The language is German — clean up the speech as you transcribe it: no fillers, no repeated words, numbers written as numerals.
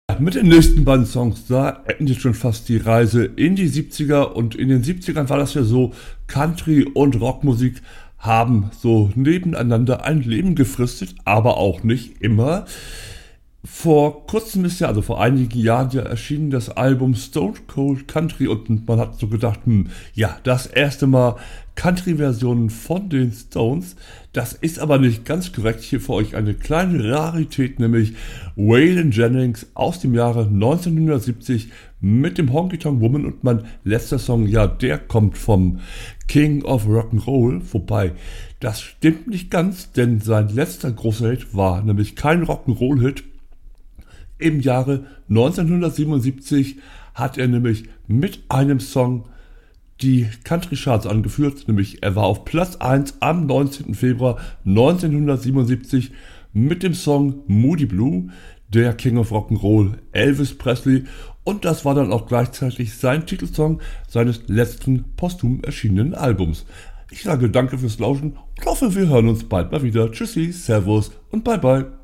Mit den nächsten beiden Songs, da endet schon fast die Reise in die 70er, und in den 70ern war das ja so, Country und Rockmusik haben so nebeneinander ein Leben gefristet, aber auch nicht immer. Vor kurzem ist ja, also vor einigen Jahren ja erschienen das Album Stone Cold Country, und man hat so gedacht, ja, das erste Mal Country-Versionen von den Stones. Das ist aber nicht ganz korrekt. Hier für euch eine kleine Rarität, nämlich Waylon Jennings aus dem Jahre 1970 mit dem Honky Tonk Woman, und mein letzter Song, ja, der kommt vom King of Rock'n'Roll, wobei das stimmt nicht ganz, denn sein letzter großer Hit war nämlich kein Rock'n'Roll-Hit. Im Jahre 1977 hat er nämlich mit einem Song die Country Charts angeführt, nämlich er war auf Platz 1 am 19. Februar 1977 mit dem Song Moody Blue, der King of Rock'n'Roll Elvis Presley, und das war dann auch gleichzeitig sein Titelsong seines letzten posthum erschienenen Albums. Ich sage danke fürs Lauschen und hoffe, wir hören uns bald mal wieder. Tschüssi, Servus und bye bye.